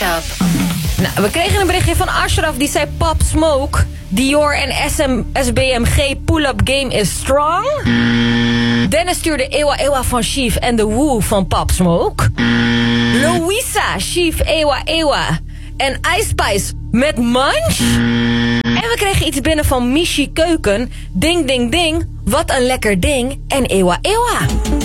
Mashup. Nou, we kregen een berichtje van Ashraf die zei Pop Smoke, Dior en SBMG pull-up game is strong. Dennis stuurde Ewa Ewa van Chief en The Woo van Pop Smoke. Louisa, Chief, Ewa Ewa en Ice Spice met Munch. En we kregen iets binnen van Michi Keuken. Ding ding ding, wat een lekker ding en Ewa Ewa.